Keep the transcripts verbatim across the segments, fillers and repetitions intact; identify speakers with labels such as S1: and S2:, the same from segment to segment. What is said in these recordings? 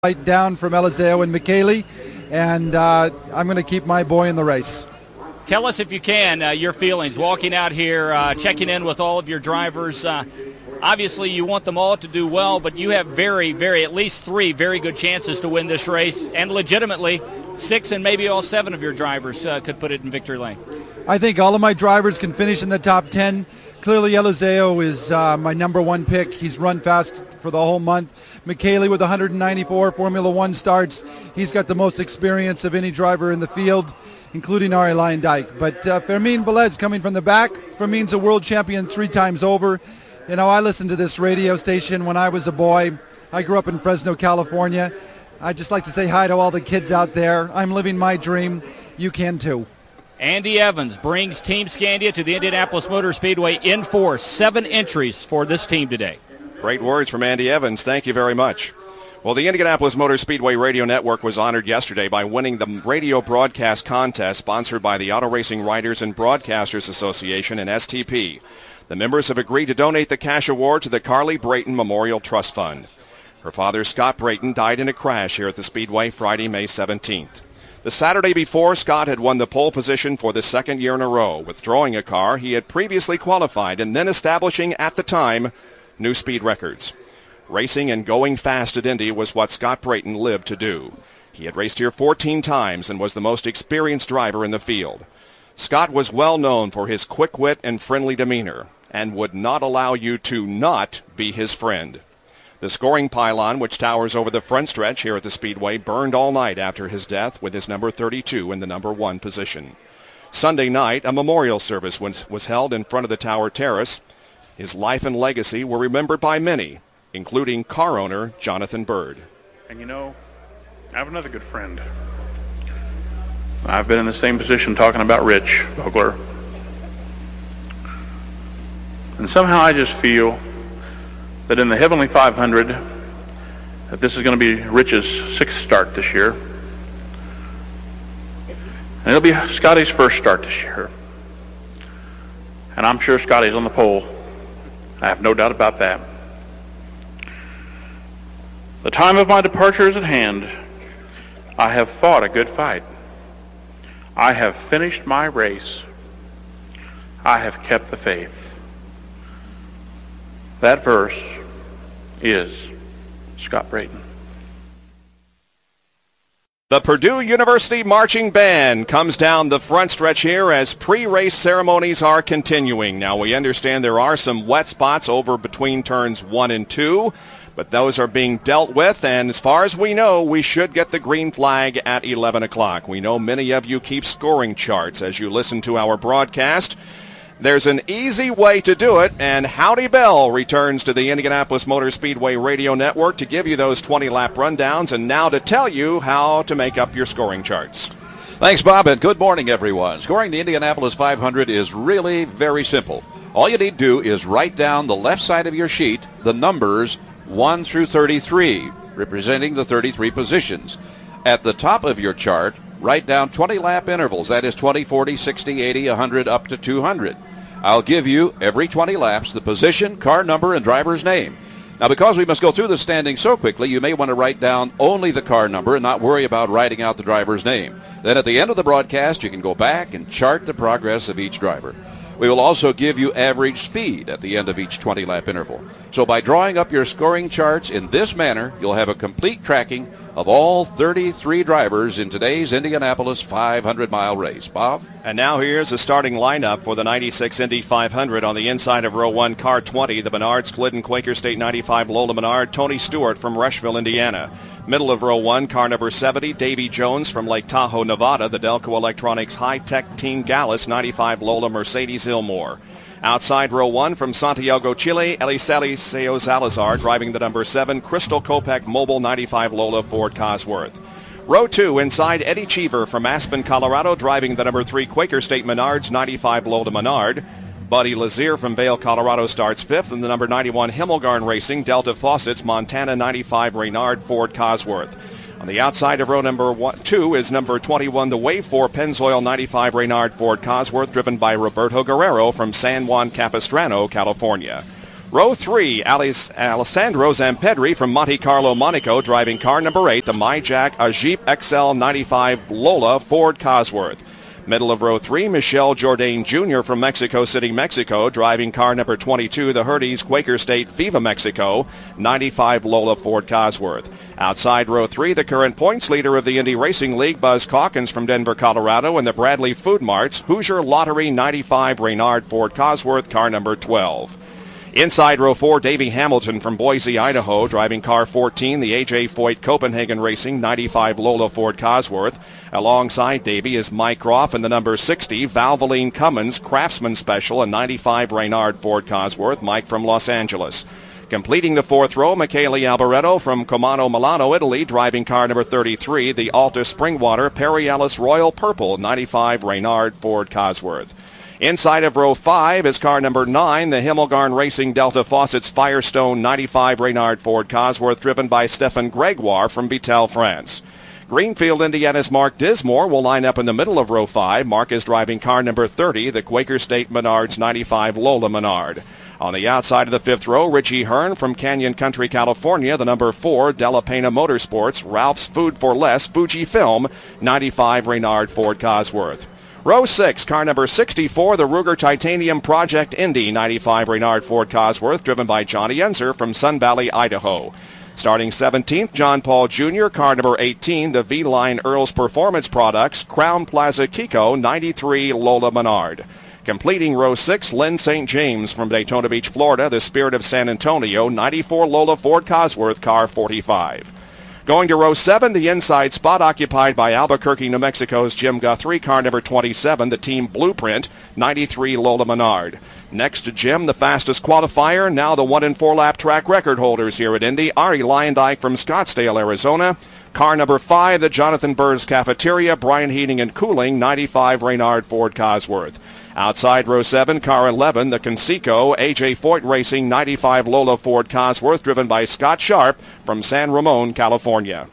S1: Right down from Eliseo and Michele, and uh, I'm going to keep my boy in the race.
S2: Tell us, if you can, uh, your feelings walking out here, uh, checking in with all of your drivers. Uh, obviously, you want them all to do well, but you have very, very, at least three very good chances to win this race, and legitimately, six and maybe all seven of your drivers uh, could put it in victory lane.
S1: I think all of my drivers can finish in the top ten. Clearly, Eliseo is uh, my number one pick. He's run fast for the whole month. Michele with one hundred ninety-four Formula One starts. He's got the most experience of any driver in the field, including Arie Luyendyk. But uh, Fermin Velez coming from the back. Fermin's a world champion three times over. You know, I listened to this radio station when I was a boy. I grew up in Fresno, California. I'd just like to say hi to all the kids out there. I'm living my dream. You can too.
S2: Andy Evans brings Team Scandia to the Indianapolis Motor Speedway in force. Seven entries for this team today.
S3: Great words from Andy Evans. Thank you very much. Well, the Indianapolis Motor Speedway Radio Network was honored yesterday by winning the radio broadcast contest sponsored by the Auto Racing Writers and Broadcasters Association and S T P. The members have agreed to donate the cash award to the Carly Brayton Memorial Trust Fund. Her father, Scott Brayton, died in a crash here at the Speedway Friday, May seventeenth. The Saturday before, Scott had won the pole position for the second year in a row, withdrawing a car he had previously qualified and then establishing, at the time, new speed records. Racing and going fast at Indy was what Scott Brayton lived to do. He had raced here fourteen times and was the most experienced driver in the field. Scott was well known for his quick wit and friendly demeanor and would not allow you to not be his friend. The scoring pylon, which towers over the front stretch here at the Speedway, burned all night after his death with his number thirty-two in the number one position. Sunday night, a memorial service was held in front of the Tower Terrace. His life and legacy were remembered by many, including car owner Jonathan Bird.
S4: And you know, I have another good friend. I've been in the same position talking about Rich Vogler. And somehow I just feel that in the Heavenly five hundred, that this is going to be Rich's sixth start this year. And it'll be Scotty's first start this year. And I'm sure Scotty's on the pole. I have no doubt about that. The time of my departure is at hand. I have fought a good fight. I have finished my race. I have kept the faith. That verse is Scott Brayton.
S3: The Purdue University Marching Band comes down the front stretch here as pre-race ceremonies are continuing. Now, we understand there are some wet spots over between turns one and two, but those are being dealt with, and as far as we know, we should get the green flag at eleven o'clock. We know many of you keep scoring charts as you listen to our broadcast. There's an easy way to do it, and Howdy Bell returns to the Indianapolis Motor Speedway Radio Network to give you those twenty-lap rundowns and now to tell you how to make up your scoring charts.
S5: Thanks, Bob, and good morning, everyone. Scoring the Indianapolis five hundred is really very simple. All you need to do is write down the left side of your sheet the numbers one through thirty-three, representing the thirty-three positions. At the top of your chart, write down twenty-lap intervals. That is twenty, forty, sixty, eighty, one hundred, up to two hundred. I'll give you, every twenty laps, the position, car number, and driver's name. Now, because we must go through the standings so quickly, you may want to write down only the car number and not worry about writing out the driver's name. Then at the end of the broadcast, you can go back and chart the progress of each driver. We will also give you average speed at the end of each twenty-lap interval. So by drawing up your scoring charts in this manner, you'll have a complete tracking of all thirty-three drivers in today's Indianapolis five hundred mile race. Bob?
S3: And now here's the starting lineup for the ninety-six Indy five hundred. On the inside of row one, car twenty, the Menards, Glidden, Quaker State ninety-five, Lola Menard, Tony Stewart from Rushville, Indiana. Middle of row one, car number seventy, Davy Jones from Lake Tahoe, Nevada, the Delco Electronics High-Tech Team Gallus, ninety-five, Lola Mercedes Ilmore. Outside row one from Santiago, Chile, Eliseo Salazar driving the number seven, Crystal Kopech Mobile ninety-five Lola Ford Cosworth. Row two inside Eddie Cheever from Aspen, Colorado driving the number three Quaker State Menards ninety-five Lola Menard. Buddy Lazier from Vail, Colorado starts fifth, and the number ninety-one Himmelgarn Racing Delta Faucets Montana ninety-five Reynard Ford Cosworth. On the outside of row number one, two is number twenty-one, the Wave four Pennzoil ninety-five Reynard Ford Cosworth, driven by Roberto Guerrero from San Juan Capistrano, California. Row three, Alice, Alessandro Zampedri from Monte Carlo, Monaco, driving car number eight, the MyJack Ajip X L ninety-five Lola Ford Cosworth. Middle of row three, Michelle Jourdain Junior from Mexico City, Mexico, driving car number twenty-two, the Herdes Quaker State Viva Mexico, ninety-five Lola Ford Cosworth. Outside row three, the current points leader of the Indy Racing League, Buzz Calkins from Denver, Colorado, and the Bradley Food Marts, Hoosier Lottery ninety-five Reynard Ford Cosworth, car number twelve. Inside row four, Davey Hamilton from Boise, Idaho, driving car fourteen, the A J Foyt Copenhagen Racing ninety-five Lola Ford Cosworth. Alongside Davey is Mike Groff and the number sixty, Valvoline Cummins Craftsman Special, a ninety-five Reynard Ford Cosworth, Mike from Los Angeles. Completing the fourth row, Michele Alboreto from Comano, Milano, Italy, driving car number thirty-three, the Alta Springwater Perialis Royal Purple, ninety-five Reynard Ford Cosworth. Inside of row five is car number nine, the Himmelgarn Racing Delta Faucets Firestone ninety-five Reynard Ford Cosworth, driven by Stefan Gregoire from Vitel, France. Greenfield, Indiana's Mark Dismore will line up in the middle of row five. Mark is driving car number thirty, the Quaker State Menards ninety-five Lola Menard. On the outside of the fifth row, Richie Hearn from Canyon Country, California, the number four, Della Pena Motorsports, Ralph's Food for Less, Fujifilm, ninety-five Reynard Ford Cosworth. Row six, car number sixty-four, the Ruger Titanium Project Indy, ninety-five Reynard Ford Cosworth, driven by Johnny Enzer from Sun Valley, Idaho. Starting seventeenth, John Paul Junior, car number eighteen, the V-Line Earls Performance Products, Crown Plaza Kiko, ninety-three Lola Menard. Completing row six, Lynn Saint James from Daytona Beach, Florida, the Spirit of San Antonio, ninety-four Lola Ford Cosworth, car forty-five. Going to row seven, the inside spot occupied by Albuquerque, New Mexico's Jim Guthrie, car number twenty-seven, the Team Blueprint, ninety-three Lola Menard. Next to Jim, the fastest qualifier, now the one and four lap track record holders here at Indy, Ari Leyendijk from Scottsdale, Arizona. Car number five, the Jonathan Burns Cafeteria, Brian Heating and Cooling, ninety-five Reynard Ford Cosworth. Outside row seven, car eleven, the Conseco A J Foyt Racing ninety-five Lola Ford Cosworth, driven by Scott Sharp from San Ramon, California.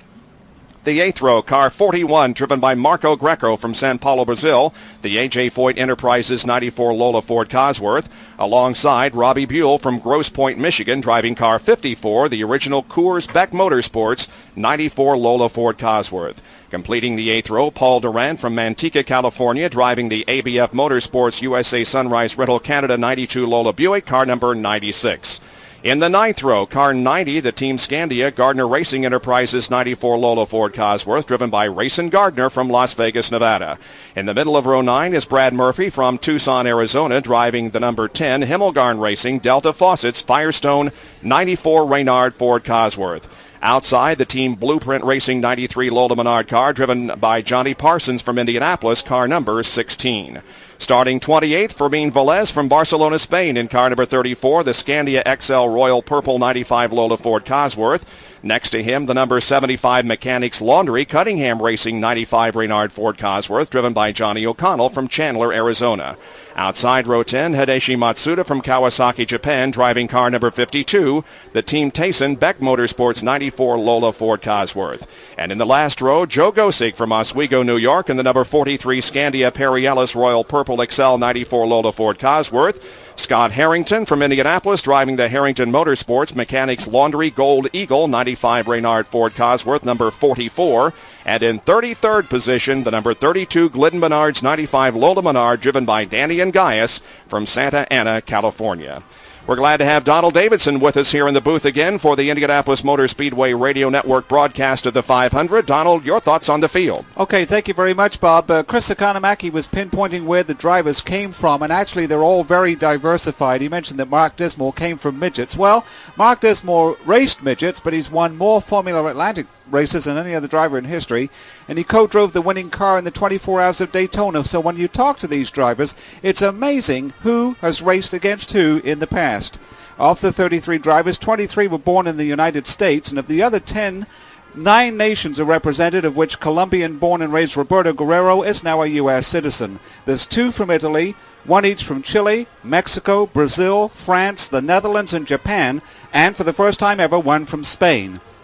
S3: The eighth row, car forty-one, driven by Marco Greco from Sao Paulo, Brazil, the A J Foyt Enterprises ninety-four Lola Ford Cosworth, alongside Robbie Buell from Grosse Pointe, Michigan, driving car fifty-four, the original Coors Beck Motorsports ninety-four Lola Ford Cosworth. Completing the eighth row, Paul Durant from Manteca, California, driving the A B F Motorsports U S A Sunrise Rental Canada ninety-two Lola Buick, car number ninety-six. In the ninth row, car ninety, the Team Scandia Gardner Racing Enterprises ninety-four Lola Ford Cosworth, driven by Rayson Gardner from Las Vegas, Nevada. In the middle of row nine is Brad Murphy from Tucson, Arizona, driving the number ten Himmelgarn Racing Delta Faucets Firestone ninety-four Reynard Ford Cosworth. Outside, the Team Blueprint Racing ninety-three Lola Menard car, driven by Johnny Parsons from Indianapolis, car number sixteen. Starting twenty-eighth, Fermin Velez from Barcelona, Spain, in car number thirty-four, the Scandia X L Royal Purple ninety-five Lola Ford Cosworth. Next to him, the number seventy-five Mechanics Laundry Cunningham Racing ninety-five Reynard Ford Cosworth, driven by Johnny O'Connell from Chandler, Arizona. Outside row ten, Hideshi Matsuda from Kawasaki, Japan, driving car number fifty-two, the Team Tayson Beck Motorsports ninety-four Lola Ford Cosworth. And in the last row, Joe Gosig from Oswego, New York, and the number forty-three Scandia Perialis Royal Purple X L ninety-four Lola Ford Cosworth. Scott Harrington from Indianapolis, driving the Harrington Motorsports Mechanics Laundry Gold Eagle ninety-five Reynard Ford Cosworth, number forty-four. And in thirty-third position, the number thirty-two Glidden Menards ninety-five Lola Menard, driven by Danny and Gaius from Santa Ana, California. We're glad to have Donald Davidson with us here in the booth again for the Indianapolis Motor Speedway Radio Network broadcast of the five hundred. Donald, your thoughts on the field?
S6: Okay, thank you very much, Bob. Uh, Chris Economaki was pinpointing where the drivers came from, and actually they're all very diversified. He mentioned that Mark Dismore came from midgets. Well, Mark Dismore raced midgets, but he's won more Formula Atlantic races than any other driver in history, and he co-drove the winning car in the twenty-four Hours of Daytona. So when you talk to these drivers, it's amazing who has raced against who in the past. Of the thirty-three drivers, twenty-three were born in the United States, and of the other ten, nine nations are represented, of which Colombian-born and raised Roberto Guerrero is now a U S citizen. There's two from Italy, one each from Chile, Mexico, Brazil, France, the Netherlands, and Japan, and for the first time ever, one from Spain.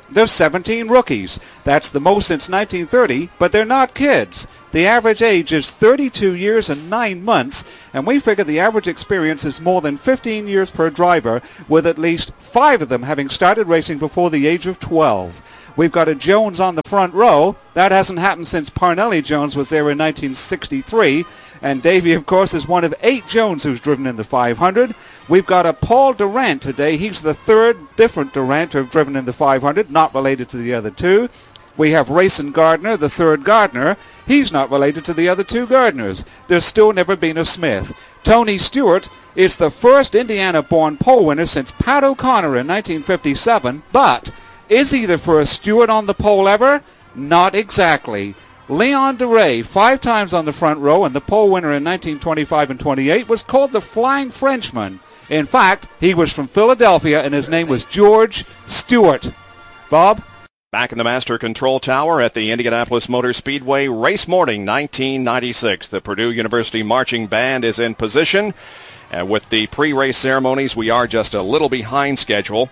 S6: There's seventeen rookies. That's the most since nineteen thirty, but they're not kids. The average age is thirty-two years and nine months, and we figure the average experience is more than fifteen years per driver, with at least five of them having started racing before the age of twelve. We've got a Jones on the front row. That hasn't happened since Parnelli Jones was there in nineteen sixty-three. And Davey, of course, is one of eight Jones who's driven in the five hundred. We've got a Paul Durant today. He's the third different Durant to have driven in the five hundred, not related to the other two. We have Rayson Gardner, the third Gardner. He's not related to the other two Gardners. There's still never been a Smith. Tony Stewart is the first Indiana-born pole winner since Pat O'Connor in nineteen fifty-seven, but is he the first Stewart on the pole ever? Not exactly. Leon DeRay, five times on the front row and the pole winner in nineteen twenty-five and twenty-eight, was called the Flying Frenchman. In fact, he was from Philadelphia and his name was George Stewart. Bob?
S3: Back in the Master Control Tower at the Indianapolis Motor Speedway, race morning nineteen ninety-six. The Purdue University Marching Band is in position. And with the pre-race ceremonies, we are just a little behind schedule.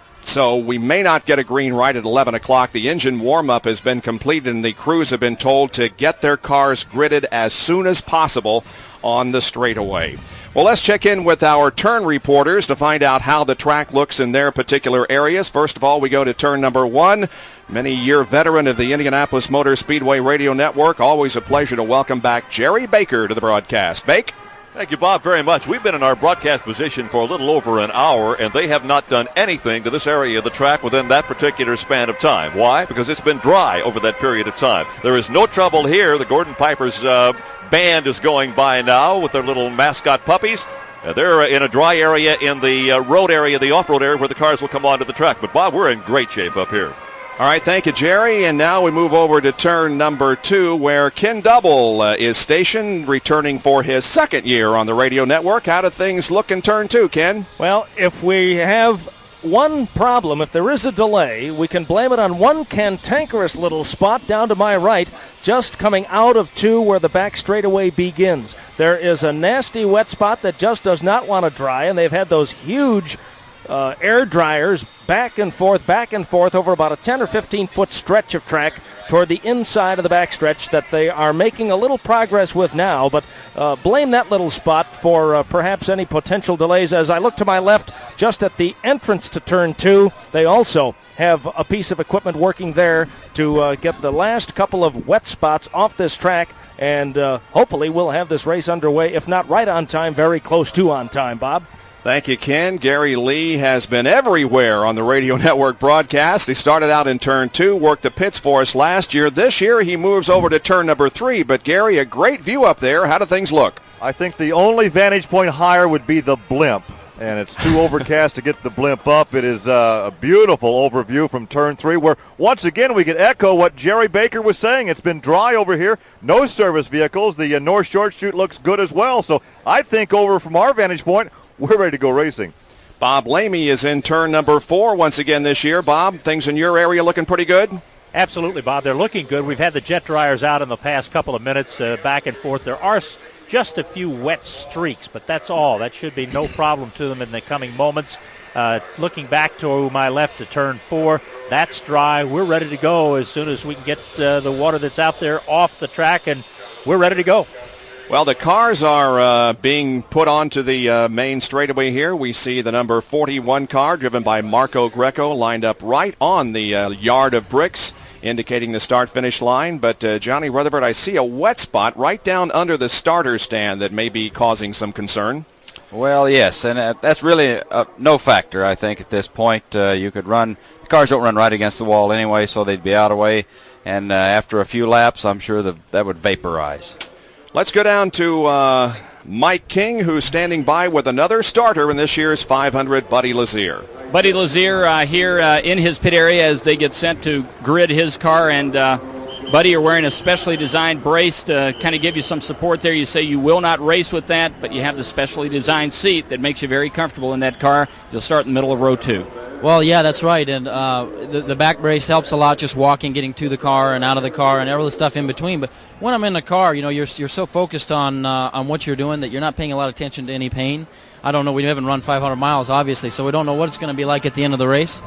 S3: So we may not get a green light at eleven o'clock. The engine warm-up has been completed, and the crews have been told to get their cars gridded as soon as possible on the straightaway. Well, let's check in with our turn reporters to find out how the track looks in their particular areas. First of all, we go to turn number one. Many-year veteran of the Indianapolis Motor Speedway Radio Network. Always a pleasure to welcome back Jerry Baker to the broadcast. Bake?
S7: Thank you, Bob, very much. We've been in our broadcast position for a little over an hour, and they have not done anything to this area of the track within that particular span of time. Why? Because it's been dry over that period of time. There is no trouble here. The Gordon Pipers uh, band is going by now with their little mascot puppies. Uh, they're uh, in a dry area in the uh, road area, the off-road area, where the cars will come onto the track. But, Bob, we're in great shape up here.
S3: All right, thank you, Jerry. And now we move over to turn number two, where Ken Double uh, is stationed, returning for his second year on the radio network. How do things look in turn two, Ken?
S8: Well, if we have one problem, if there is a delay, we can blame it on one cantankerous little spot down to my right, just coming out of two where the back straightaway begins. There is a nasty wet spot that just does not want to dry, and they've had those huge uh, air dryers back and forth, back and forth over about a ten or fifteen foot stretch of track toward the inside of the backstretch that they are making a little progress with now, but uh, blame that little spot for uh, perhaps any potential delays. As I look to my left, just at the entrance to turn two, they also have a piece of equipment working there to uh, get the last couple of wet spots off this track, and uh, hopefully we'll have this race underway, if not right on time, very close to on time. Bob?
S3: Thank you, Ken. Gary Lee has been everywhere on the radio network broadcast. He started out in turn two, worked the pits for us last year. This year he moves over to turn number three. But, Gary, a great view up there. How do things look?
S9: I think the only vantage point higher would be the blimp, and it's too overcast to get the blimp up. It is uh, a beautiful overview from turn three, where once again we can echo what Jerry Baker was saying. It's been dry over here, no service vehicles. The uh, North Short Chute looks good as well. So I think over from our vantage point, we're ready to go racing.
S3: Bob Lamy is in turn number four once again this year. Bob, things in your area looking pretty good?
S10: Absolutely, Bob. They're looking good. We've had the jet dryers out in the past couple of minutes, uh, back and forth. There are s- just a few wet streaks, but that's all. That should be no problem to them in the coming moments. Uh, looking back to my left to turn four, that's dry. We're ready to go as soon as we can get uh, the water that's out there off the track, and we're ready to go.
S3: Well, the cars are uh, being put onto the uh, main straightaway here. We see the number forty-one car driven by Marco Greco lined up right on the uh, yard of bricks, indicating the start-finish line. But, uh, Johnny Rutherford, I see a wet spot right down under the starter stand that may be causing some concern.
S11: Well, yes, and uh, that's really uh, no factor, I think, at this point. Uh, you could run, the cars don't run right against the wall anyway, so they'd be out of the way. And uh, after a few laps, I'm sure the, that would vaporize.
S3: Let's go down to uh, Mike King, who's standing by with another starter in this year's five hundred, Buddy Lazier.
S2: Buddy Lazier uh, here uh, in his pit area as they get sent to grid his car. And, uh, Buddy, you're wearing a specially designed brace to kind of give you some support there. You say you will not race with that, but you have the specially designed seat that makes you very comfortable in that car. You'll start in the middle of row two.
S12: Well, yeah, that's right, and uh, the, the back brace helps a lot, just walking, getting to the car and out of the car and all the stuff in between. But when I'm in the car, you know, you're you're so focused on uh, on what you're doing that you're not paying a lot of attention to any pain. I don't know, we haven't run five hundred miles, obviously, so we don't know what it's going to be like at the end of the race.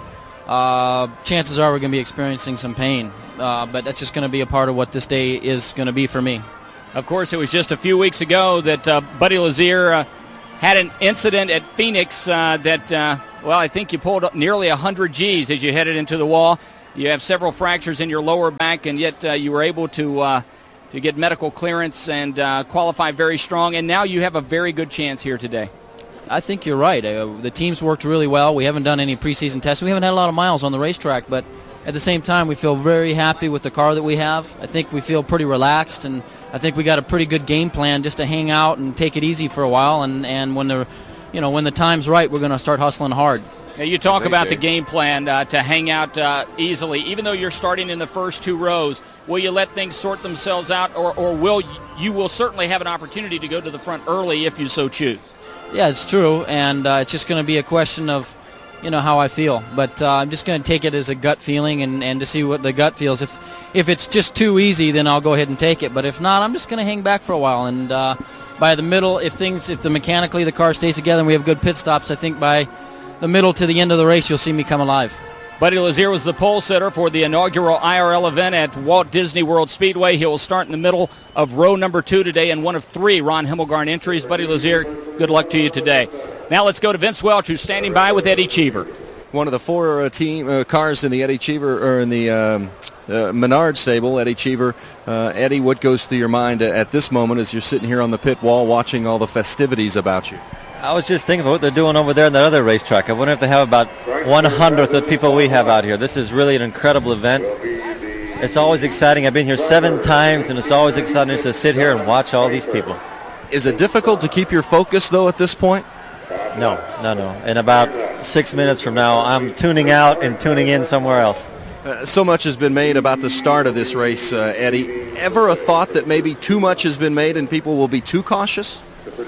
S12: uh, chances are we're going to be experiencing some pain. Uh, but that's just going to be a part of what this day is going to be for me.
S2: Of course, it was just a few weeks ago that uh, Buddy Lazier uh, had an incident at Phoenix uh, that, uh, well, I think you pulled up nearly one hundred G's as you headed into the wall. You have several fractures in your lower back, and yet uh, you were able to uh, to get medical clearance and uh, qualify very strong, and now you have a very good chance here today.
S12: I think you're right. Uh, the team's worked really well. We haven't done any preseason tests. We haven't had a lot of miles on the racetrack, but at the same time, we feel very happy with the car that we have. I think we feel pretty relaxed, and I think we got a pretty good game plan just to hang out and take it easy for a while, and, and when the you know when the time's right, we're going to start hustling hard.
S2: Now, you talk about the game plan uh, to hang out uh, easily. Even though you're starting in the first two rows, will you let things sort themselves out, or, or will you, you will certainly have an opportunity to go to the front early if you so choose?
S12: Yeah, it's true, and uh, it's just going to be a question of, you know, how I feel. But uh, I'm just going to take it as a gut feeling and, and to see what the gut feels. If if it's just too easy, then I'll go ahead and take it. But if not, I'm just going to hang back for a while. And uh, by the middle, if things, if the mechanically the car stays together and we have good pit stops, I think by the middle to the end of the race, you'll see me come alive.
S2: Buddy Lazier was the pole sitter for the inaugural I R L event at Walt Disney World Speedway. He will start in the middle of row number two today in one of three Ron Himmelgarn entries. Buddy Lazier, good luck to you today. Now let's go to Vince Welch, who's standing by with Eddie Cheever.
S13: One of the four uh, team uh, cars in the Eddie Cheever, or in the um, uh, Menard stable, Eddie Cheever. Uh, Eddie, what goes through your mind at this moment as you're sitting here on the pit wall watching all the festivities about you?
S14: I was just thinking of what they're doing over there in that other racetrack. I wonder if they have about one hundredth of the people we have out here. This is really an incredible event. It's always exciting. I've been here seven times, and it's always exciting to sit here and watch all these people.
S13: Is it difficult to keep your focus, though, at this point?
S14: No, no, no. In about six minutes from now, I'm tuning out and tuning in somewhere else.
S13: Uh, so much has been made about the start of this race, uh, Eddie. Ever a thought that maybe too much has been made and people will be too cautious?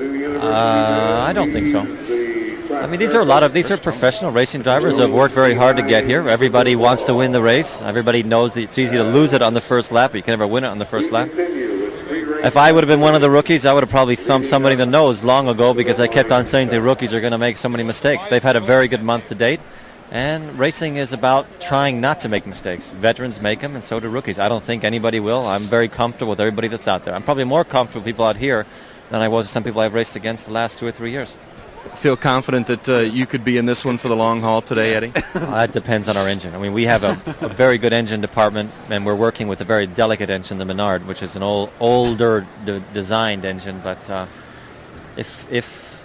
S14: Uh, I don't think so. I mean, these are a lot of these are professional racing drivers who have worked very hard to get here. Everybody wants to win the race. Everybody knows that it's easy to lose it on the first lap, but you can never win it on the first lap. If I would have been one of the rookies, I would have probably thumped somebody in the nose long ago because I kept on saying the rookies are going to make so many mistakes. They've had a very good month to date, and racing is about trying not to make mistakes. Veterans make them, and so do rookies. I don't think anybody will. I'm very comfortable with everybody that's out there. I'm probably more comfortable with people out here than I was with some people I've raced against the last two or three years.
S13: Feel confident that uh, you could be in this one for the long haul today, Eddie?
S14: Well, that depends on our engine. I mean, we have a, a very good engine department, and we're working with a very delicate engine, the Menard, which is an old, older de- designed engine. But uh, if if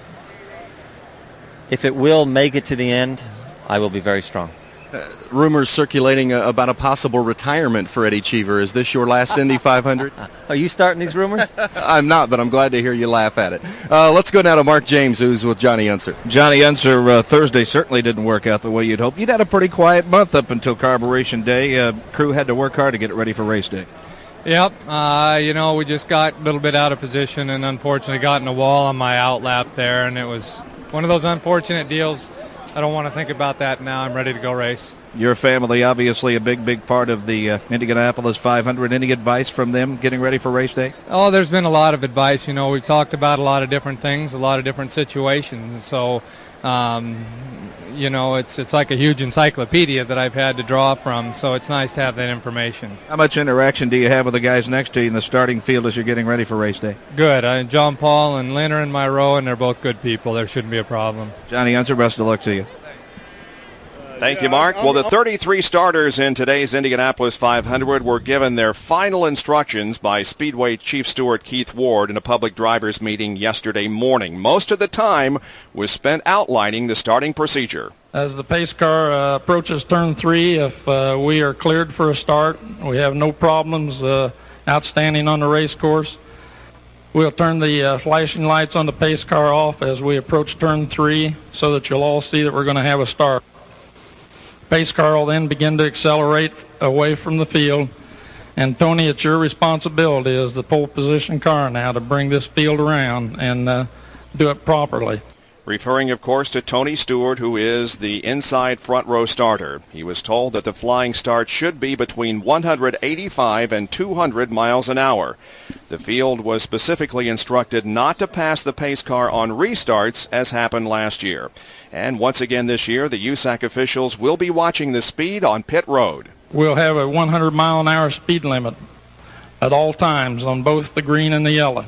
S14: if it will make it to the end, I will be very strong.
S13: Uh, rumors circulating uh, about a possible retirement for Eddie Cheever. Is this your last Indy five hundred?
S14: Are you starting these rumors?
S13: I'm not, but I'm glad to hear you laugh at it. Uh, let's go now to Mark James, who's with Johnny Unser.
S15: Johnny Unser, uh, Thursday certainly didn't work out the way you'd hoped. You'd had a pretty quiet month up until Carburation Day. Uh, crew had to work hard to get it ready for race day.
S16: Yep. Uh, you know, we just got a little bit out of position and unfortunately got in a wall on my out lap there, and it was one of those unfortunate deals. I don't want to think about that now. I'm ready to go race.
S15: Your family, obviously a big, big part of the uh, Indianapolis five hundred. Any advice from them getting ready for race day?
S16: Oh, there's been a lot of advice. You know, we've talked about a lot of different things, a lot of different situations. So, um, you know, it's it's like a huge encyclopedia that I've had to draw from. So it's nice to have that information.
S15: How much interaction do you have with the guys next to you in the starting field as you're getting ready for race day?
S16: Good. Uh, John Paul and Lynn are in my row, and they're both good people. There shouldn't be a problem.
S15: Johnny Unser, best of luck to you.
S3: Thank you, Mark. Well, the thirty-three starters in today's Indianapolis five hundred were given their final instructions by Speedway Chief Steward Keith Ward in a public drivers meeting yesterday morning. Most of the time was spent outlining the starting procedure.
S17: As the pace car uh, approaches turn three, if uh, we are cleared for a start, we have no problems uh, outstanding on the race course. We'll turn the uh, flashing lights on the pace car off as we approach turn three so that you'll all see that we're going to have a start. Pace car will then begin to accelerate away from the field. And Tony, it's your responsibility as the pole position car now to bring this field around and uh, do it properly.
S3: Referring, of course, to Tony Stewart, who is the inside front row starter. He was told that the flying start should be between one hundred eighty-five and two hundred miles an hour. The field was specifically instructed not to pass the pace car on restarts, as happened last year. And once again this year, the U S A C officials will be watching the speed on pit road.
S17: We'll have a one hundred mile an hour speed limit at all times on both the green and the yellow.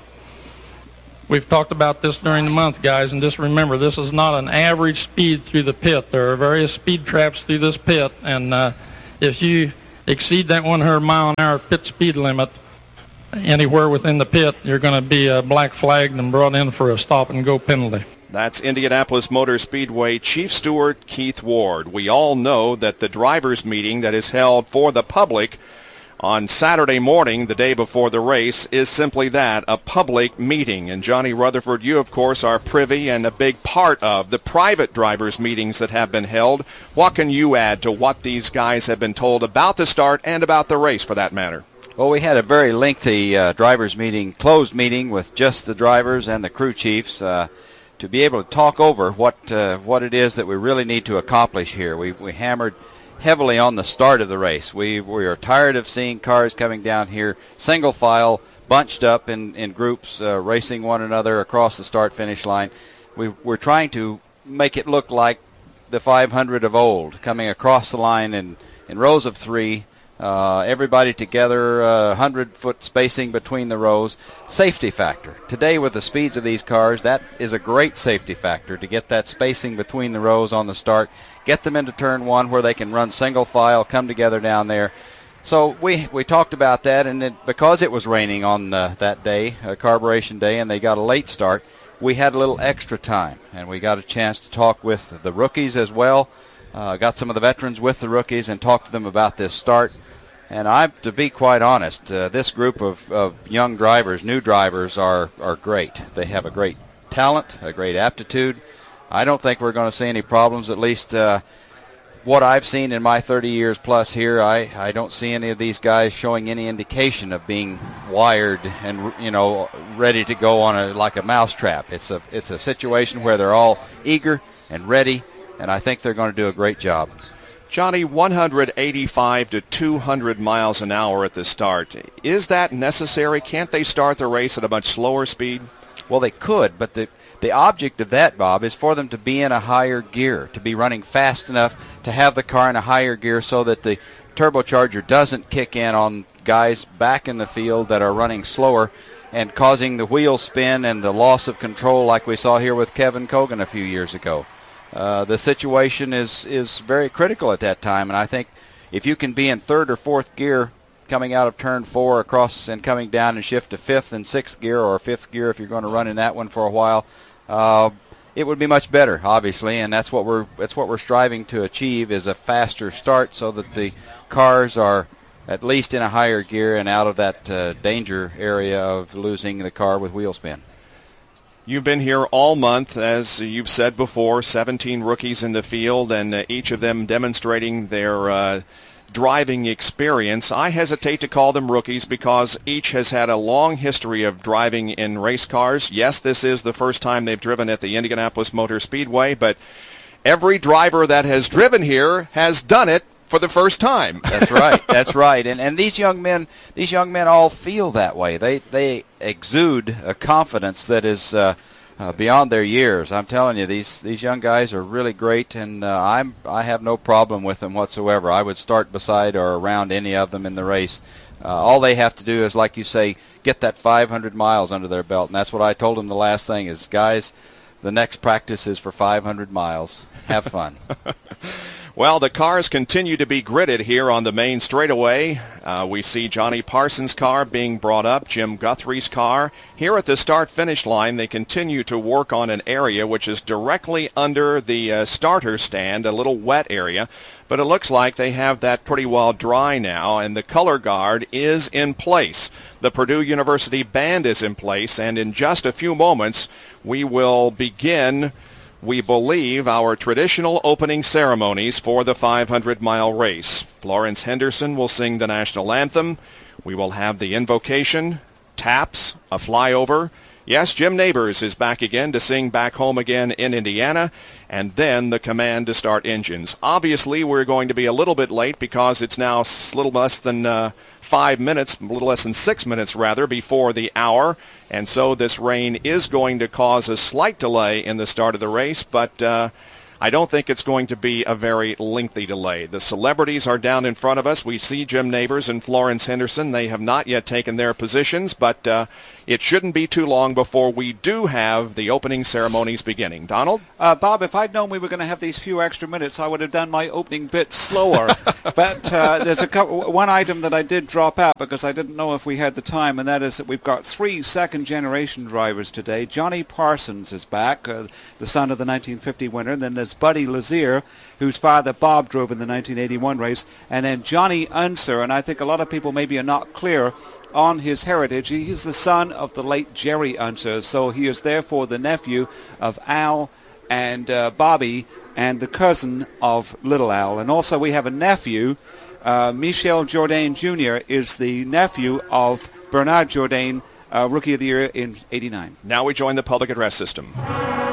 S17: We've talked about this during the month, guys, and just remember, this is not an average speed through the pit. There are various speed traps through this pit, and uh, if you exceed that one hundred mile an hour pit speed limit anywhere within the pit, you're going to be uh, black flagged and brought in for a stop-and-go penalty.
S3: That's Indianapolis Motor Speedway Chief Steward Keith Ward. We all know that the drivers' meeting that is held for the public on Saturday morning, the day before the race, is simply that, a public meeting. And Johnny Rutherford, you, of course, are privy and a big part of the private drivers' meetings that have been held. What can you add to what these guys have been told about the start and about the race, for that matter?
S11: Well, we had a very lengthy uh, drivers' meeting, closed meeting with just the drivers and the crew chiefs uh, to be able to talk over what uh, what it is that we really need to accomplish here. We, we hammered heavily on the start of the race. We we are tired of seeing cars coming down here single file, bunched up in, in groups, uh, racing one another across the start-finish line. We, we're trying to make it look like the five hundred of old, coming across the line in, in rows of three, uh, everybody together, uh, one hundred foot spacing between the rows. Safety factor. Today, with the speeds of these cars, that is a great safety factor to get that spacing between the rows on the start. Get them into turn one where they can run single file, come together down there. So we, we talked about that, and it, because it was raining on uh, that day, uh, carburation day, and they got a late start, we had a little extra time, and we got a chance to talk with the rookies as well. Uh, got some of the veterans with the rookies and talked to them about this start. And I, to be quite honest, uh, this group of, of young drivers, new drivers, are, are great. They have a great talent, a great aptitude. I don't think we're going to see any problems, at least uh, what I've seen in my thirty years plus here. I, I don't see any of these guys showing any indication of being wired and, you know, ready to go on a like a mousetrap. It's a, it's a situation where they're all eager and ready, and I think they're going to do a great job.
S3: Johnny, one eighty-five to two hundred miles an hour at the start. Is that necessary? Can't they start the race at a much slower speed?
S11: Well, they could, but the The object of that, Bob, is for them to be in a higher gear, to be running fast enough to have the car in a higher gear so that the turbocharger doesn't kick in on guys back in the field that are running slower and causing the wheel spin and the loss of control like we saw here with Kevin Cogan a few years ago. Uh, the situation is, is very critical at that time, and I think if you can be in third or fourth gear coming out of turn four across and coming down and shift to fifth and sixth gear, or fifth gear if you're going to run in that one for a while, Uh, it would be much better, obviously, and that's what we're that's what we're striving to achieve, is a faster start so that the cars are at least in a higher gear and out of that uh, danger area of losing the car with wheel spin.
S3: You've been here all month, as you've said before, seventeen rookies in the field, and uh, each of them demonstrating their uh, driving experience. I hesitate to call them rookies because each has had a long history of driving in race cars. Yes, this is the first time they've driven at the Indianapolis Motor Speedway, but every driver that has driven here has done it for the first time.
S11: That's right. That's right. And and these young men, these young men all feel that way. They they exude a confidence that is uh, uh, beyond their years. I'm telling you, these these young guys are really great, and uh, I'm I have no problem with them whatsoever. I would start beside or around any of them in the race. Uh, all they have to do is, like you say, get that five hundred miles under their belt, and that's what I told them the last thing is, guys, the next practice is for five hundred miles. Have fun.
S3: Well, the cars continue to be gridded here on the main straightaway. Uh, we see Johnny Parsons' car being brought up, Jim Guthrie's car. Here at the start-finish line, they continue to work on an area which is directly under the uh, starter stand, a little wet area. But it looks like they have that pretty well dry now, and the color guard is in place. The Purdue University band is in place, and in just a few moments, we will begin, we believe, our traditional opening ceremonies for the five hundred mile race. Florence Henderson will sing the national anthem. We will have the invocation, taps, a flyover. Yes, Jim Neighbors is back again to sing Back Home Again in Indiana, and then the command to start engines. Obviously, we're going to be a little bit late because it's now a little less than uh, five minutes, a little less than six minutes, rather, before the hour. And so this rain is going to cause a slight delay in the start of the race, but uh, I don't think it's going to be a very lengthy delay. The celebrities are down in front of us. We see Jim Neighbors and Florence Henderson. They have not yet taken their positions, but uh, it shouldn't be too long before we do have the opening ceremonies beginning. Donald?
S6: Uh, Bob, if I'd known we were going to have these few extra minutes, I would have done my opening bit slower. But uh, there's a couple, one item that I did drop out because I didn't know if we had the time, and that is that we've got three second-generation drivers today. Johnny Parsons is back, uh, the son of the nineteen fifty winner. And then there's Buddy Lazier, whose father Bob drove in the nineteen eighty-one race. And then Johnny Unser, and I think a lot of people maybe are not clear on his heritage. He is the son of the late Jerry Unser, so he is therefore the nephew of Al and uh, Bobby and the cousin of Little Al. And also we have a nephew, uh, Michel Jourdain Junior is the nephew of Bernard Jourdain, uh, Rookie of the Year in eighty-nine.
S3: Now we join the public address system.